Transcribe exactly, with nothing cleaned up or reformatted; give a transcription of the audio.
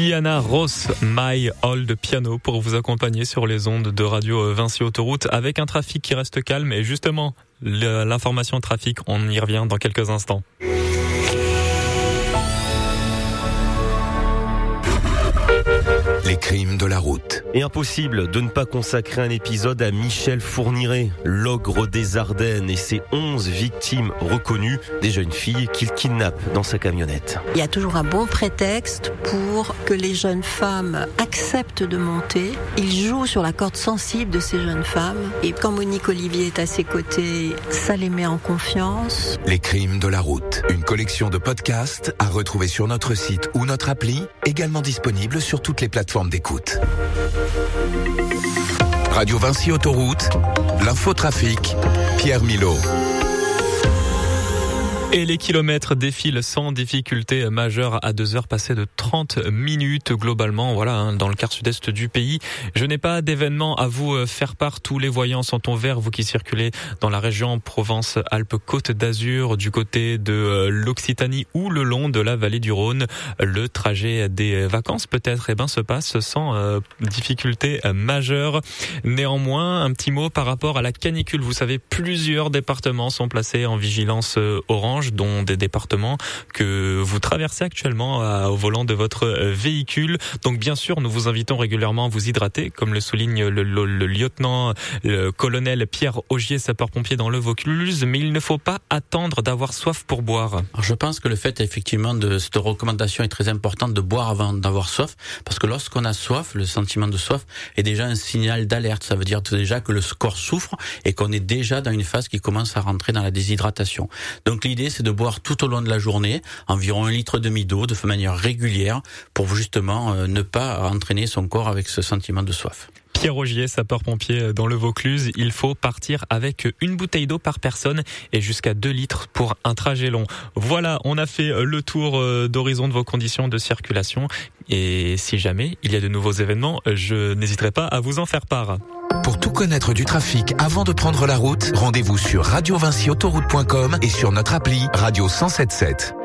Diana Ross, My Old Piano, pour vous accompagner sur les ondes de Radio Vinci Autoroute avec un trafic qui reste calme. Et justement, l'information trafic, on y revient dans quelques instants. Les crimes de la route. Et impossible de ne pas consacrer un épisode à Michel Fourniret, l'ogre des Ardennes et ses onze victimes reconnues, des jeunes filles qu'il kidnappe dans sa camionnette. Il y a toujours un bon prétexte pour que les jeunes femmes acceptent de monter. Il joue sur la corde sensible de ces jeunes femmes. Et quand Monique Olivier est à ses côtés, ça les met en confiance. Les crimes de la route. Une collection de podcasts à retrouver sur notre site ou notre appli, également disponible sur toutes les plateformes d'écoute. Radio Vinci Autoroute, l'infotrafic, Pierre Milot. Et les kilomètres défilent sans difficulté majeure à deux heures passées de trente minutes globalement, voilà, hein, dans le quart sud-est du pays. Je n'ai pas d'événement à vous faire part. Tous les voyants sont au vert, vous qui circulez dans la région Provence-Alpes-Côte d'Azur, du côté de l'Occitanie ou le long de la vallée du Rhône. Le trajet des vacances peut-être, eh ben, se passe sans euh, difficulté majeure. Néanmoins, un petit mot par rapport à la canicule. Vous savez, plusieurs départements sont placés en vigilance euh, orange, dont des départements que vous traversez actuellement à, au volant de votre véhicule. Donc bien sûr, nous vous invitons régulièrement à vous hydrater, comme le souligne le, le, le lieutenant, le colonel Pierre Augier, sapeur-pompier dans le Vaucluse, mais il ne faut pas attendre d'avoir soif pour boire. Alors je pense que le fait effectivement de cette recommandation est très importante de boire avant d'avoir soif, parce que lorsqu'on a soif, le sentiment de soif est déjà un signal d'alerte. Ça veut dire déjà que le corps souffre et qu'on est déjà dans une phase qui commence à rentrer dans la déshydratation. Donc l'idée, c'est de boire tout au long de la journée environ un litre et demi d'eau de manière régulière pour justement euh, ne pas entraîner son corps avec ce sentiment de soif. Pierre Augier, sapeur-pompier dans le Vaucluse, il faut partir avec une bouteille d'eau par personne et jusqu'à deux litres pour un trajet long. Voilà, on a fait le tour d'horizon de vos conditions de circulation et si jamais il y a de nouveaux événements, je n'hésiterai pas à vous en faire part. Pour tout connaître du trafic avant de prendre la route, rendez-vous sur radio vinci autoroute point com et sur notre appli Radio cent soixante-dix-sept.